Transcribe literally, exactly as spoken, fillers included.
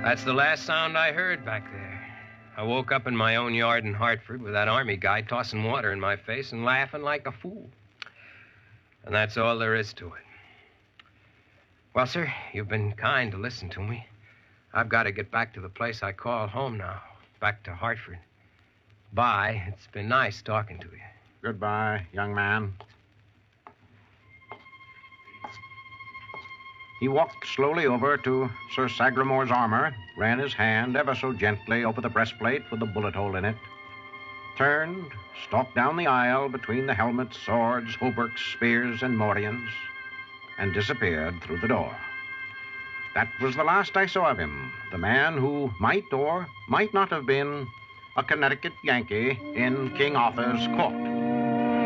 That's the last sound I heard back there. I woke up in my own yard in Hartford with that army guy tossing water in my face and laughing like a fool. And that's all there is to it. Well, sir, you've been kind to listen to me. I've got to get back to the place I call home now, back to Hartford. Bye. It's been nice talking to you. Goodbye, young man. He walked slowly over to Sir Sagramore's armor, ran his hand ever so gently over the breastplate with the bullet hole in it, turned, stalked down the aisle between the helmets, swords, hauberks, spears, and morions, and disappeared through the door. That was the last I saw of him, the man who might or might not have been a Connecticut Yankee in King Arthur's court.